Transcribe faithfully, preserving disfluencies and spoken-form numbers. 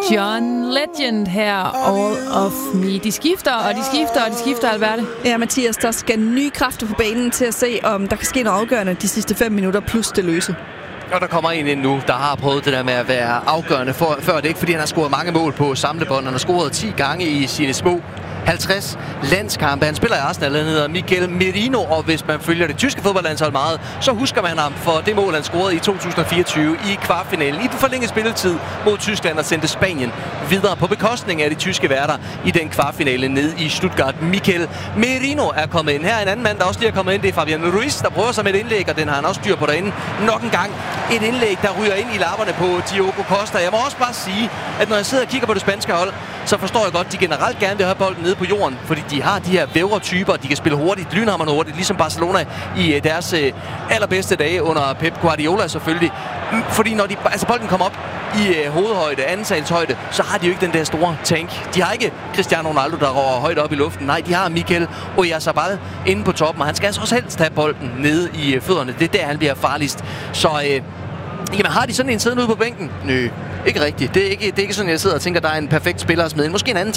John Legend her, All of Me. De skifter, og de skifter, og de skifter, Alberte. Ja, Mathias, der skal nye kræfter på banen til at se, om der kan ske noget afgørende de sidste fem minutter plus det løse. Og der kommer en ind nu, der har prøvet det der med at være afgørende for, før. Det er ikke, fordi han har scoret mange mål på samlebånd. Han har scoret ti gange i sine små halvtreds landskampe. Han spiller i Arsenal, han hedder Mikel Merino, og hvis man følger det tyske fodboldlandshold meget, så husker man ham for det mål, han scorede i to tusind og fireogtyve i kvartfinalen i den forlængede spilletid mod Tyskland og sendte Spanien videre på bekostning af de tyske værter i den kvartfinale nede i Stuttgart. Mikel Merino er kommet ind. Her er en anden mand, der også lige er kommet ind. Det er Fabian Ruiz, der prøver sig med et indlæg, og den har han også styr på derinde. Nok en gang et indlæg, der ryger ind i lapperne på Diogo Costa. Jeg må også bare sige, at når jeg sidder og kigger på det spanske hold, så forstår jeg godt, at de generelt gerne vil have bolden nede på jorden, fordi de har de her vævre-typer, de kan spille hurtigt, lynhamrende hurtigt, ligesom Barcelona i deres øh, allerbedste dage under Pep Guardiola selvfølgelig. Fordi når de, altså bolden kommer op i øh, hovedhøjde, ansalshøjde, så har de jo ikke den der store tank. De har ikke Cristiano Ronaldo, der rører højt op i luften. Nej, de har Mikel Oyarzabal inde på toppen, og han skal altså også helst have bolden nede i øh, fødderne. Det er der, han bliver farligst. Så øh, jamen, har de sådan en siddende ude på bænken? Nø, ikke rigtigt. Det er ikke, det er ikke sådan, jeg sidder og tænker, der er en perfekt spiller at smide ind. Måske en anden